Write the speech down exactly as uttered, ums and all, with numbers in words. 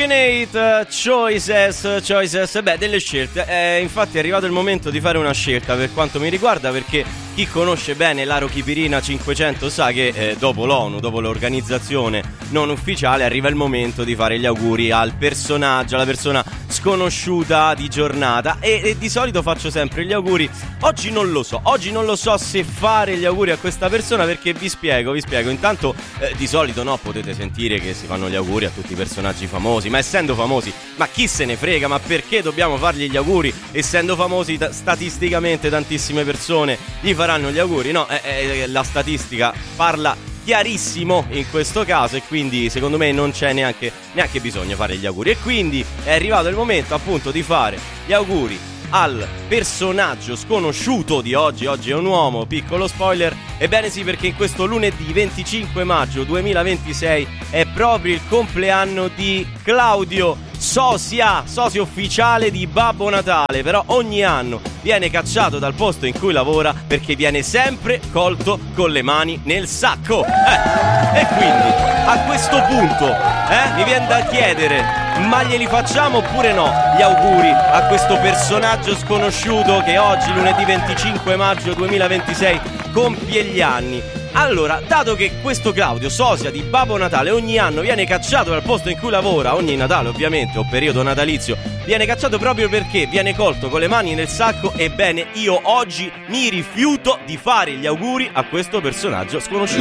Eliminate Choices, Choices, beh, delle scelte. Eh, infatti è arrivato il momento di fare una scelta per quanto mi riguarda, perché chi conosce bene l'Arochipirina cinquecento sa che eh, dopo l'ONU, dopo l'organizzazione non ufficiale, arriva il momento di fare gli auguri al personaggio, alla persona sconosciuta di giornata, e, e di solito faccio sempre gli auguri. Oggi non lo so, oggi non lo so se fare gli auguri a questa persona, perché vi spiego, vi spiego. Intanto eh, di solito no, potete sentire che si fanno gli auguri a tutti i personaggi famosi, ma essendo famosi, ma chi se ne frega, ma perché dobbiamo fargli gli auguri? Essendo famosi, t- statisticamente tantissime persone gli faranno gli auguri, no? Eh, eh, la statistica parla chiarissimo in questo caso, e quindi secondo me non c'è neanche, neanche bisogno fare gli auguri. E quindi è arrivato il momento appunto di fare gli auguri al personaggio sconosciuto di oggi. Oggi è un uomo, piccolo spoiler. Ebbene sì, perché in questo lunedì venticinque maggio duemilaventisei è proprio il compleanno di Claudio, sosia, socio ufficiale di Babbo Natale. Però ogni anno viene cacciato dal posto in cui lavora perché viene sempre colto con le mani nel sacco. Eh, e quindi a questo punto eh, mi viene da chiedere: ma glieli facciamo oppure no gli auguri a questo personaggio sconosciuto che oggi, lunedì venticinque maggio duemilaventisei, compie gli anni? Allora, dato che questo Claudio, sosia di Babbo Natale, ogni anno viene cacciato dal posto in cui lavora, ogni Natale ovviamente, o periodo natalizio, viene cacciato proprio perché viene colto con le mani nel sacco, ebbene io oggi mi rifiuto di fare gli auguri a questo personaggio sconosciuto.